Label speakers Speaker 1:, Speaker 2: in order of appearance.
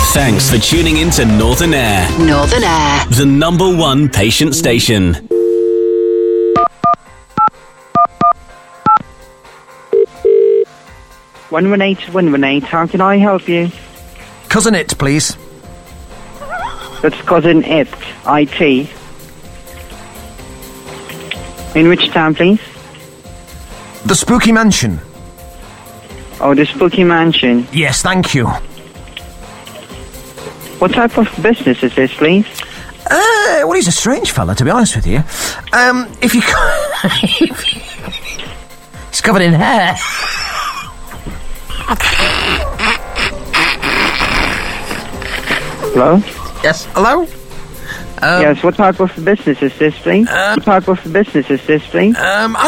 Speaker 1: Thanks for tuning in to Northern Air.
Speaker 2: Northern Air.
Speaker 1: The #1 patient station.
Speaker 3: (118) How can I help you?
Speaker 4: Cousin It, please.
Speaker 3: That's Cousin It. IT. In which town, please?
Speaker 4: The Spooky Mansion.
Speaker 3: Oh, the Spooky Mansion.
Speaker 4: Yes, thank you.
Speaker 3: What type of business is this, please?
Speaker 4: Well, he's a strange fella, to be honest with you. If you... He's covered in hair.
Speaker 3: Hello?
Speaker 4: Yes, hello?
Speaker 3: Yes, what type of business is this, please? What type of business is this, please?